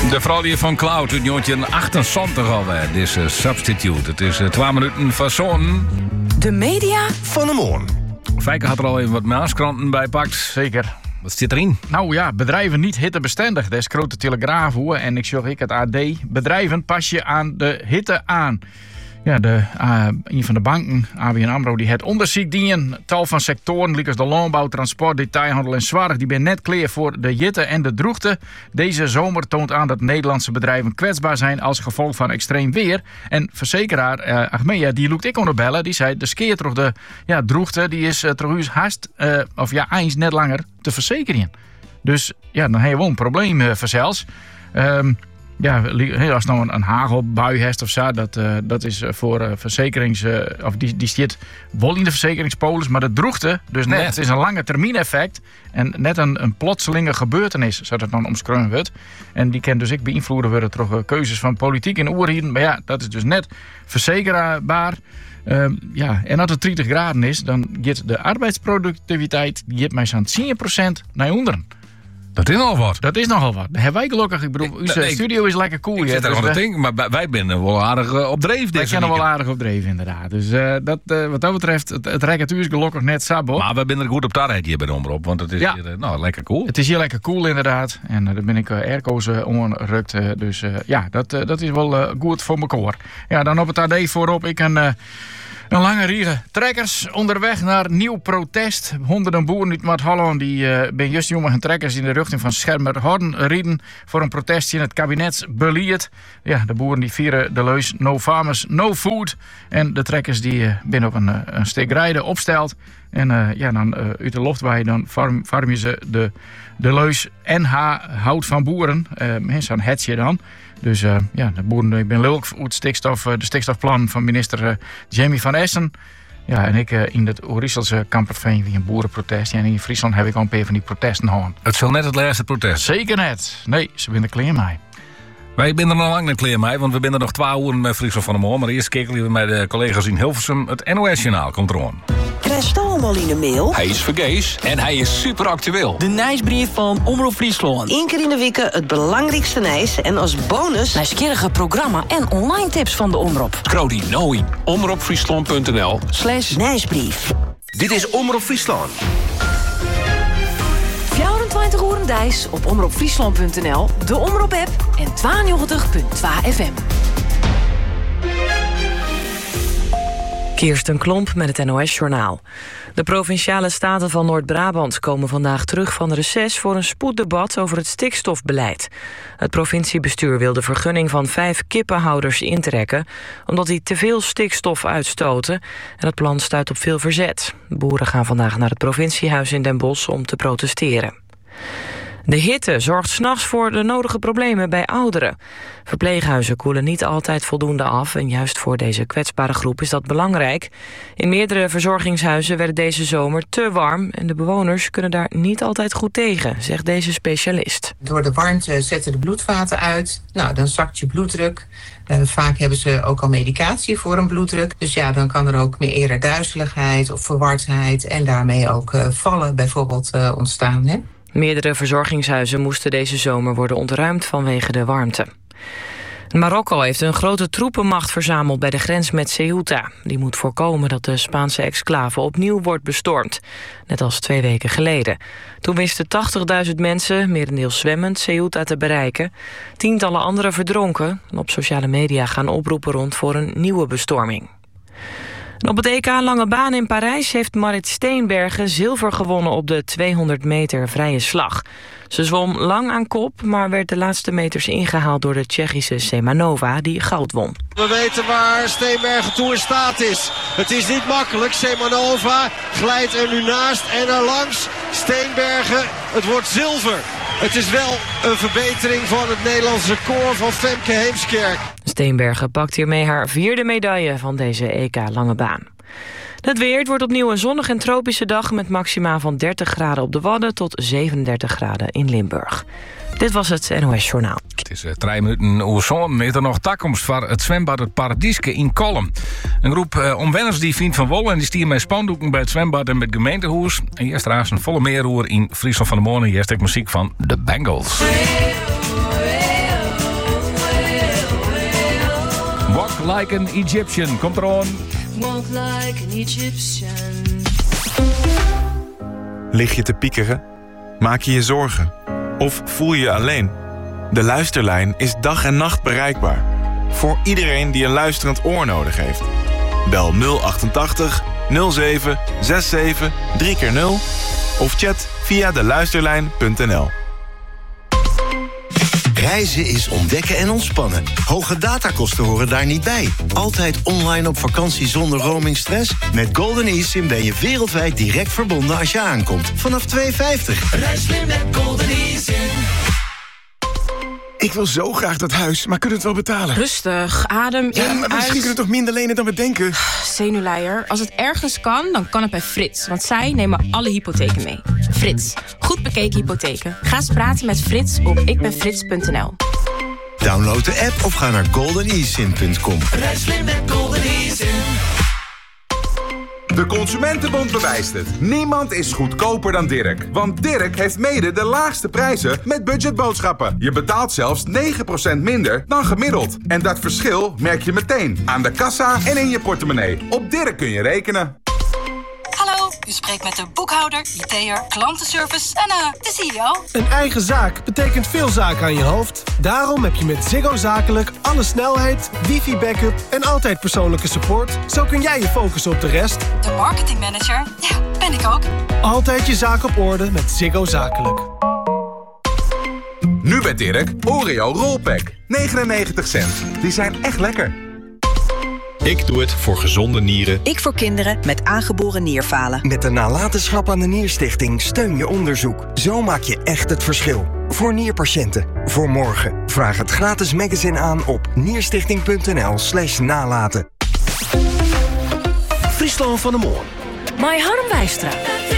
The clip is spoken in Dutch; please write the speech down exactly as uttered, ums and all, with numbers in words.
De vrouw die van Cloud uit negentien achtenzontig alweer. Dit is uh, Substitute. Het is uh, twee minuten van zo'n. De media van de morgen. Fijke had er al even wat maaskranten bij pakt. Zeker. Wat zit erin? Nou ja, bedrijven niet hittebestendig. Dat is grote telegraaf hoor. En ik zag ik het A D. Bedrijven pas je aan de hitte aan. Ja, de, uh, een van de banken, A B N AMRO, die het onderzoek dienen. Tal van sectoren, zoals de landbouw, transport, detailhandel en zorg, die ben net klaar voor de jitte en de droogte. Deze zomer toont aan dat Nederlandse bedrijven kwetsbaar zijn als gevolg van extreem weer. En verzekeraar uh, Achmea, die loekt ik onderbellen, die zei de skeer toch de ja, droogte, die is uh, trouwens haast, uh, of ja, eens net langer te verzekeren. Dus ja, dan heb je wel een probleem uh, verzels. Um, Ja, als nou een, een hagelbui heeft of zo, dat, uh, dat is voor uh, verzekerings... Uh, of die, die zit wel in de verzekeringspolis, maar de droogte dus net. net. Het is een lange termijn effect en net een, een plotselinge gebeurtenis, zoals het dan omschreven wordt. En die kan dus ik beïnvloeden worden door uh, keuzes van politiek in oerhieden. Maar ja, dat is dus net verzekerbaar. Uh, ja, en als het dertig graden is, dan gaat de arbeidsproductiviteit die gaat mij zo'n tien procent naar onderen. Dat is al wat. Dat is nogal wat. Dat hebben wij gelukkig. Ik bedoel, onze nee, studio is lekker cool. Ik zit er dus aan het denken, maar wij zijn wel aardig uh, op dreef. Wij kennen wel aardig op dreef, inderdaad. Dus uh, dat, uh, wat dat betreft, het, het rijdt natuurlijk gelukkig net sabo. Maar we zijn er goed op tarret hier bij de Omroep, want het is ja. hier, uh, nou, lekker cool. Het is hier lekker cool, inderdaad. En uh, daar ben ik uh, airco's uh, onrukt. Uh, dus uh, ja, dat, uh, dat is wel uh, goed voor mijn koor. Ja, dan op het A D voorop. Ik een... Uh, Een lange riege trekkers onderweg naar nieuw protest. Honderden boeren uit Maat-Holland die uh, ben juist jonge trekkers in de richting van Schermerhorn rieden voor een protestje in het kabinetsbeleid. Ja, de boeren die vieren de leus No Farmers, No Food. En de trekkers die uh, ben op een, uh, een stuk rijden opstelt. En uh, ja, dan uh, uit de loftwaaien dan farm, farm je ze de, de leus N H hout van boeren. Uh, Zo'n hetje dan. Dus uh, ja, de boeren, ik ben leuk voor het stikstof, uh, de stikstofplan van minister uh, Jamie van Essen. Ja, en ik uh, in het Oerisselse Kamperveen wie een boerenprotest. Ja, en in Friesland heb ik al een paar van die protesten gehad. Het zal net het laatste protest. Zeker net. Nee, ze zijn er klaar mee. Wij zijn er nog lang niet klaar mee, want we zijn er nog twee uur met Friesland van de Moor. Maar eerst kijken we met de collega's in Hilversum. Het N O S-journaal komt eraan. Krijg je allemaal in de mail? Hij is vergees en hij is super actueel. De nieuwsbrief van Omroep Friesland. Eén keer in de week het belangrijkste nieuws. En als bonus... nieuwsgierige programma en online tips van de Omroep. Scroll die nou in omroepfriesland.nl slash nieuwsbrief. Dit is Omroep Friesland. vierentwintig uur dijs op omroepfriesland punt n l, de Omroep-app en tweeënnegentig punt twee F M. Kirsten Klomp met het N O S-journaal. De Provinciale Staten van Noord-Brabant komen vandaag terug van reces voor een spoeddebat over het stikstofbeleid. Het provinciebestuur wil de vergunning van vijf kippenhouders intrekken, omdat die te veel stikstof uitstoten. En het plan stuit op veel verzet. Boeren gaan vandaag naar het provinciehuis in Den Bosch om te protesteren. De hitte zorgt 's nachts voor de nodige problemen bij ouderen. Verpleeghuizen koelen niet altijd voldoende af en juist voor deze kwetsbare groep is dat belangrijk. In meerdere verzorgingshuizen werd deze zomer te warm en de bewoners kunnen daar niet altijd goed tegen, zegt deze specialist. Door de warmte zetten de bloedvaten uit. Nou, dan zakt je bloeddruk. Uh, vaak hebben ze ook al medicatie voor een bloeddruk. Dus ja, dan kan er ook meer eerder duizeligheid of verwardheid en daarmee ook uh, vallen bijvoorbeeld uh, ontstaan, hè? Meerdere verzorgingshuizen moesten deze zomer worden ontruimd vanwege de warmte. Marokko heeft een grote troepenmacht verzameld bij de grens met Ceuta. Die moet voorkomen dat de Spaanse exclave opnieuw wordt bestormd. Net als twee weken geleden. Toen wisten tachtigduizend mensen, merendeels zwemmend, Ceuta te bereiken. Tientallen anderen verdronken. Op sociale media gaan oproepen rond voor een nieuwe bestorming. En op het E K Lange Baan in Parijs heeft Marit Steenbergen zilver gewonnen op de tweehonderd meter vrije slag. Ze zwom lang aan kop, maar werd de laatste meters ingehaald door de Tsjechische Semanova, die goud won. We weten waar Steenbergen toe in staat is. Het is niet makkelijk. Semanova glijdt er nu naast en er langs. Steenbergen, het wordt zilver. Het is wel een verbetering van het Nederlandse record van Femke Heemskerk. Steenbergen pakt hiermee haar vierde medaille van deze E K Lange Baan. Het weer, het wordt opnieuw een zonnige en tropische dag met maxima van dertig graden op de Wadden tot zevenendertig graden in Limburg. Dit was het N O S-journaal. Het is uh, drie minuten over zon. Is er nog takkomst voor het zwembad Het Paradieske in Kolm. Een groep uh, omwenners die vindt van Wolle en die stieren met spandoeken bij het zwembad en met het gemeentehuis. En hier is een volle meerroer in Friesland van de Morgen. Hier is de muziek van The Bangles. Like an Egyptian. Komt eraan. Walk like an Egyptian. Lig je te piekeren? Maak je je zorgen? Of voel je je alleen? De Luisterlijn is dag en nacht bereikbaar. Voor iedereen die een luisterend oor nodig heeft. Bel nul achtentachtig nul zeven zesenzestig drie keer nul of chat via de luisterlijn punt n l. Reizen is ontdekken en ontspannen. Hoge datakosten horen daar niet bij. Altijd online op vakantie zonder roamingstress? Met Golden eSIM ben je wereldwijd direct verbonden als je aankomt. Vanaf twee euro vijftig. Reis slim met Golden eSIM. Ik wil zo graag dat huis, maar kunnen we het wel betalen? Rustig, adem ja, in, maar misschien uit. kunnen we toch minder lenen dan we denken? Zenuwleier. Als het ergens kan, dan kan het bij Frits. Want zij nemen alle hypotheken mee. Frits. Goed bekeken hypotheken. Ga eens praten met Frits op ikbenfrits punt n l. Download de app of ga naar golden e sim punt com. Reis slim met Golden eSIM. De Consumentenbond bewijst het. Niemand is goedkoper dan Dirk. Want Dirk heeft mede de laagste prijzen met budgetboodschappen. Je betaalt zelfs negen procent minder dan gemiddeld. En dat verschil merk je meteen aan de kassa en in je portemonnee. Op Dirk kun je rekenen. Hallo, u spreekt met de boekhouder, I T'er, klantenservice en uh, de C E O. Een eigen zaak betekent veel zaken aan je hoofd. Daarom heb je met Ziggo Zakelijk alle snelheid, wifi-backup en altijd persoonlijke support. Zo kun jij je focussen op de rest. De marketingmanager, ja, ben ik ook. Altijd je zaak op orde met Ziggo Zakelijk. Nu bij Dirk, Oreo Rollpack. negenennegentig cent. Die zijn echt lekker. Ik doe het voor gezonde nieren. Ik voor kinderen met aangeboren nierfalen. Met de nalatenschap aan de Nierstichting steun je onderzoek. Zo maak je echt het verschil. Voor nierpatiënten. Voor morgen. Vraag het gratis magazine aan op nierstichting punt n l slash nalaten. Friesland van de Moon. My Harm Wijstra.